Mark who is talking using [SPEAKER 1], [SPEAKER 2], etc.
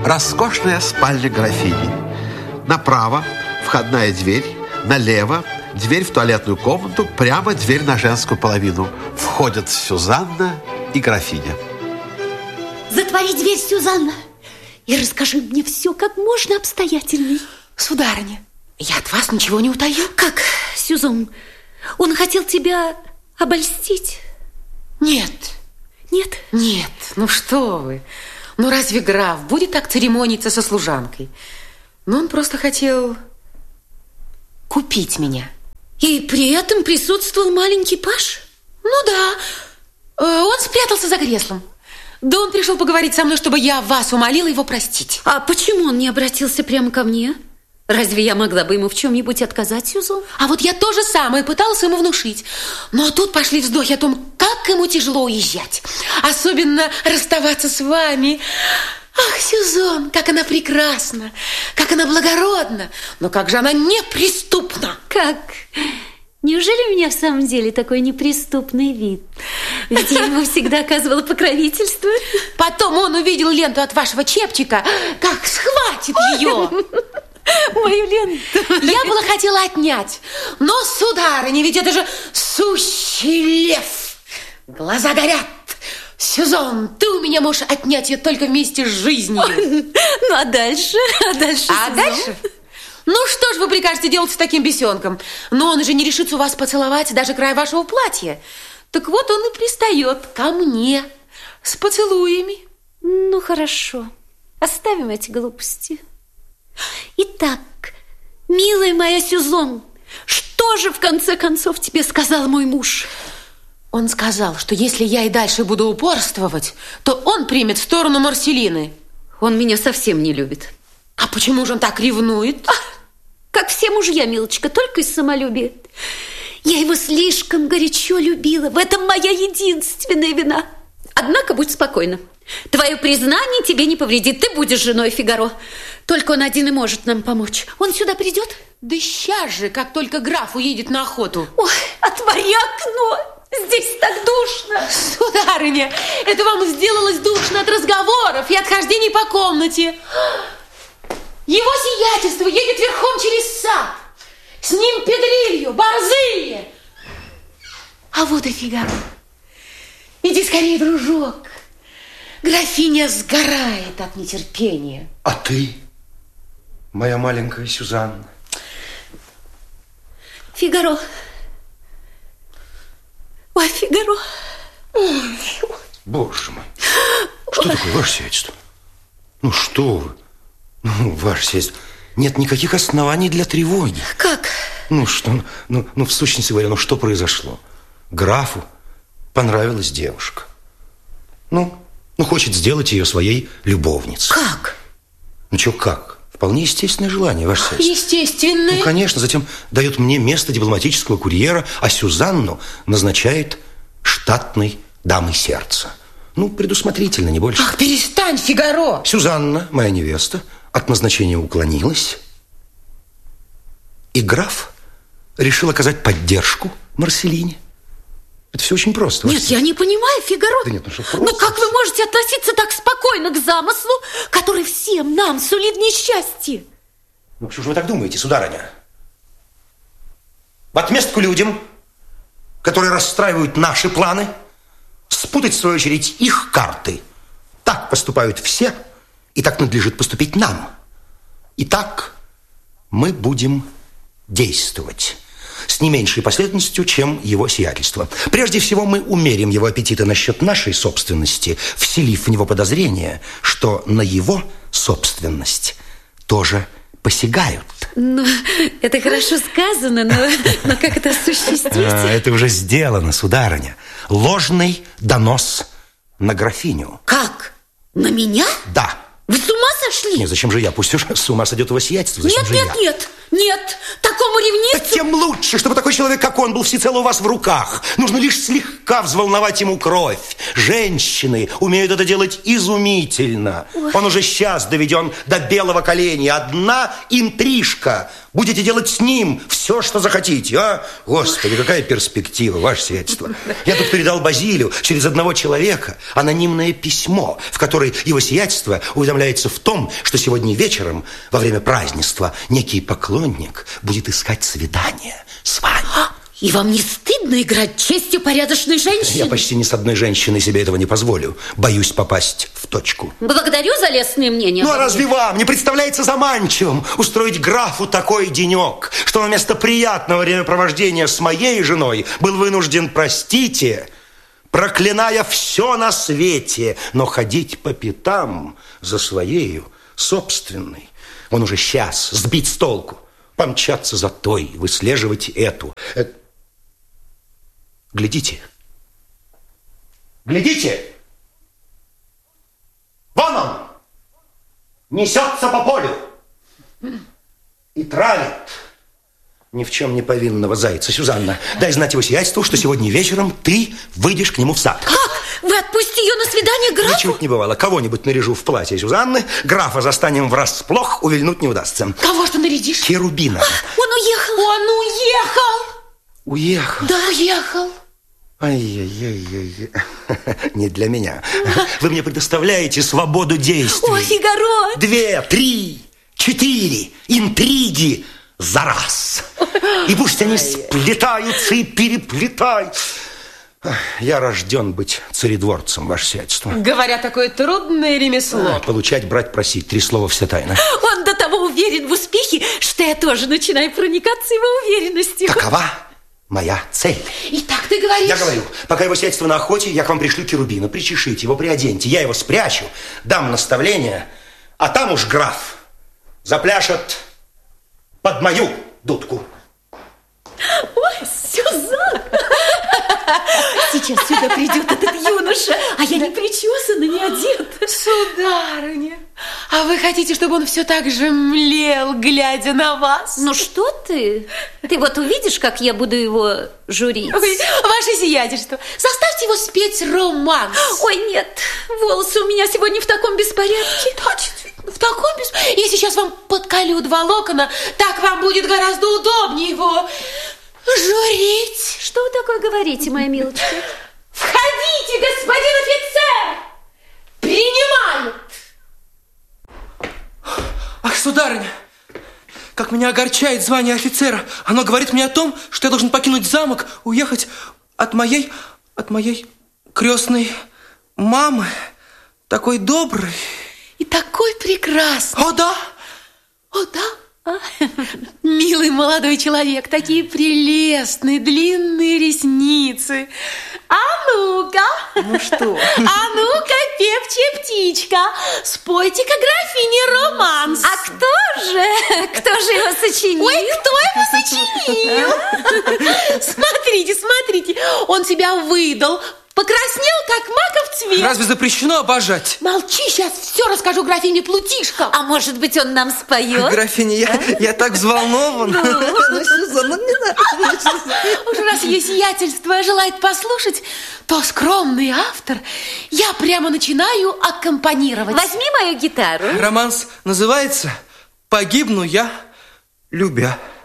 [SPEAKER 1] роскошная спальня графини. Направо входная дверь, налево дверь в туалетную комнату, прямо дверь на женскую половину. Входят Сюзанна и графиня.
[SPEAKER 2] Затвори дверь, Сюзанна, и расскажи мне все как можно обстоятельней.
[SPEAKER 3] Сударыня, я от вас ничего не утаю.
[SPEAKER 2] Как, Сюзан, он хотел тебя обольстить?
[SPEAKER 3] Нет.
[SPEAKER 2] Нет?
[SPEAKER 3] Нет, ну что вы. Ну разве граф будет так церемониться со служанкой? Ну он просто хотел купить меня.
[SPEAKER 2] И при этом присутствовал маленький паж?
[SPEAKER 3] Ну да, он спрятался за креслом. Да он пришел поговорить со мной, чтобы я вас умолила его простить.
[SPEAKER 2] А почему он не обратился прямо ко мне? Разве я могла бы ему в чем-нибудь отказать, Сюзан?
[SPEAKER 3] А вот я то же самое пыталась ему внушить. Но тут пошли вздохи о том, как ему тяжело уезжать. Особенно расставаться с вами. Ах, Сюзан, как она прекрасна, как она благородна, но как же она неприступна.
[SPEAKER 2] Как? Неужели у меня в самом деле такой неприступный вид? Ведь я ему всегда оказывала покровительство.
[SPEAKER 3] Потом он увидел ленту от вашего чепчика, как схватит ее.
[SPEAKER 2] Мою ленту.
[SPEAKER 3] Я была хотела отнять, но, сударыня, ведь это же сущий лев. Глаза горят. Сюзан, ты у меня можешь отнять ее только вместе с жизнью.
[SPEAKER 2] Ну, а дальше? А
[SPEAKER 3] дальше? Ну, что ж вы прикажете делать с таким бесенком? Но он же не решится у вас поцеловать даже край вашего платья. Так вот он и пристает ко мне с поцелуями.
[SPEAKER 2] Ну, хорошо. Оставим эти глупости. Итак, милая моя Сюзан, что же в конце концов тебе сказал мой муж?
[SPEAKER 3] Он сказал, что если я и дальше буду упорствовать, то он примет сторону Марселины.
[SPEAKER 2] Он меня совсем не любит.
[SPEAKER 3] А почему же он так ревнует?
[SPEAKER 2] Как все мужья, милочка, только из самолюбия. Я его слишком горячо любила. В этом моя единственная вина. Однако будь спокойна. Твое признание тебе не повредит. Ты будешь женой Фигаро. Только он один и может нам помочь. Он сюда придет?
[SPEAKER 3] Да сейчас же, как только граф уедет на охоту.
[SPEAKER 2] Ой, отвори окно. Здесь так душно.
[SPEAKER 3] Сударыня, это вам сделалось душно от разговоров и от хождений по комнате. Его сиятельство едет верхом через сад. С ним педрилью, борзые. А вот и Фигаро. Иди скорее, дружок. Графиня сгорает от нетерпения.
[SPEAKER 4] А ты, моя маленькая Сюзанна?
[SPEAKER 2] Фигаро. Ой, Фигаро.
[SPEAKER 4] Боже мой. Что такое, ваше сиятельство? Ну, что вы? Ну, ваше сиятельство, нет никаких оснований для тревоги.
[SPEAKER 2] Как?
[SPEAKER 4] Ну, что? Ну, в сущности говоря, что произошло? Графу понравилась девушка. Ну, хочет сделать ее своей любовницей.
[SPEAKER 2] Как?
[SPEAKER 4] Ну, что как? Вполне естественное желание, ваше сиятельство.
[SPEAKER 3] Естественное?
[SPEAKER 4] Ну, конечно. Затем дает мне место дипломатического курьера, а Сюзанну назначает штатной дамой сердца. Ну, предусмотрительно, не больше.
[SPEAKER 3] Ах, перестань, Фигаро!
[SPEAKER 4] Сюзанна, моя невеста, от назначения уклонилась. И граф решил оказать поддержку Марселине. Это все очень просто.
[SPEAKER 2] Нет, я не понимаю, Фигаро.
[SPEAKER 4] Да нет, ну что просто.
[SPEAKER 2] Ну как вы можете относиться так спокойно к замыслу, который всем нам сулит несчастье?
[SPEAKER 4] Ну что же вы так думаете, сударыня? В отместку людям, которые расстраивают наши планы, спутать, в свою очередь, их карты. Так поступают все, и так надлежит поступить нам. Итак, мы будем действовать с не меньшей последовательностью, чем его сиятельство. Прежде всего, мы умерим его аппетиты насчет нашей собственности, вселив в него подозрение, что на его собственность тоже посягают.
[SPEAKER 2] Ну, это хорошо сказано, но как это осуществить?
[SPEAKER 4] Это уже сделано, сударыня. Ложный донос на графиню.
[SPEAKER 2] Как? На меня?
[SPEAKER 4] Да.
[SPEAKER 2] Вы с ума сошли?
[SPEAKER 4] Нет, зачем же я? Пусть уж с ума сойдет его сиятельство. Зачем же я?
[SPEAKER 2] Нет. Нет, такому ревнивцу...
[SPEAKER 4] Так тем лучше, чтобы такой человек, как он, был всецело у вас в руках. Нужно лишь слегка взволновать ему кровь. Женщины умеют это делать изумительно. Ой. Он уже сейчас доведен до белого коленя. Одна интрижка. Будете делать с ним все, что захотите, а? Господи, какая перспектива, ваше сиятельство. Я тут передал Базилию через одного человека анонимное письмо, в которое его сиятельство уведомляется в том, что сегодня вечером, во время празднества, некий поклонник будет искать свидание с вами.
[SPEAKER 2] И вам не стыдно играть честью порядочной женщины?
[SPEAKER 4] Я почти ни с одной женщиной себе этого не позволю. Боюсь попасть в точку.
[SPEAKER 2] Благодарю за лестные мнения.
[SPEAKER 4] Ну, а разве вам не представляется заманчивым устроить графу такой денек, что он вместо приятного времяпровождения с моей женой был вынужден, простите, проклиная все на свете, но ходить по пятам за своею собственной? Он уже сейчас сбит с толку. Помчаться за той, выслеживать эту. Глядите. Глядите. Вон он. Несется по полю. И травит ни в чем не повинного зайца. Сюзанна, дай знать его сиятельству, что сегодня вечером ты выйдешь к нему в сад.
[SPEAKER 2] Как? Вы отпустите ее на свидание графу?
[SPEAKER 4] Ничего не бывало. Кого-нибудь наряжу в платье Сюзанны. Графа застанем врасплох, увильнуть не удастся.
[SPEAKER 3] Кого ж ты нарядишь?
[SPEAKER 4] Керубина.
[SPEAKER 2] Он уехал.
[SPEAKER 3] Он уехал.
[SPEAKER 4] Уехал?
[SPEAKER 3] Да, уехал.
[SPEAKER 4] Ай-яй-яй-яй. Не для меня. Вы мне предоставляете свободу действий.
[SPEAKER 2] Ой, Фигаро.
[SPEAKER 4] 2, 3, 4 интриги за раз. И пусть они сплетаются и переплетаются. Я рожден быть царедворцем, ваше сиятельство.
[SPEAKER 3] Говорят, такое трудное ремесло.
[SPEAKER 4] Получать, брать, просить. 3 слова все тайно.
[SPEAKER 2] Он до того уверен в успехе, что я тоже начинаю проникаться его уверенностью.
[SPEAKER 4] Какова моя цель?
[SPEAKER 3] Итак, ты говоришь...
[SPEAKER 4] Я говорю, пока его сиятельство на охоте, я к вам пришлю Керубина. Причешите его, приоденьте. Я его спрячу, дам наставление, а там уж граф запляшет под мою дудку.
[SPEAKER 2] Ой, Сюзанна! Сейчас сюда придет этот юноша, а я не причесана, не одета.
[SPEAKER 3] Сударыня, а вы хотите, чтобы он все так же млел, глядя на вас?
[SPEAKER 2] Ну что ты? Ты вот увидишь, как я буду его журить.
[SPEAKER 3] Ой, ваше сиятельство, заставьте его спеть романс.
[SPEAKER 2] Ой, нет, волосы у меня сегодня в таком беспорядке.
[SPEAKER 3] В таком беспорядке? Я сейчас вам подколю 2 локона, так вам будет гораздо удобнее его журить.
[SPEAKER 2] Что вы такое говорите, моя милочка?
[SPEAKER 3] Входите, господин офицер! Принимают!
[SPEAKER 5] Ах, сударыня, как меня огорчает звание офицера. Оно говорит мне о том, что я должен покинуть замок, уехать от моей крестной мамы, такой доброй.
[SPEAKER 3] И такой прекрасный.
[SPEAKER 5] О, да?
[SPEAKER 3] О, да? Милый молодой человек, такие прелестные длинные ресницы. А ну-ка,
[SPEAKER 5] ну что?
[SPEAKER 3] А ну-ка, певчая птичка, спойте-ка графине романс.
[SPEAKER 2] А кто же его сочинил?
[SPEAKER 3] Ой, кто его сочинил? Смотрите, он себя выдал. Покраснел, как маков цвет.
[SPEAKER 5] Разве запрещено обожать?
[SPEAKER 3] Молчи, сейчас все расскажу графине Плутишка.
[SPEAKER 2] А может быть, он нам споет?
[SPEAKER 5] Графиня, я так взволнован.
[SPEAKER 3] Уж раз ее сиятельство желает послушать, то скромный автор, я прямо начинаю аккомпанировать.
[SPEAKER 2] Возьми мою гитару.
[SPEAKER 5] Романс называется «Погибну я, любя».